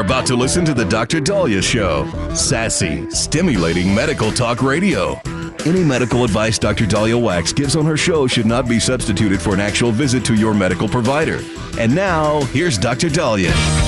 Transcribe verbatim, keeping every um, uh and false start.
about to listen to the Doctor Daliah Show. Sassy, stimulating medical talk radio. Any medical advice Doctor Daliah Wax gives on her show should not be substituted for an actual visit to your medical provider. And now, here's Doctor Daliah.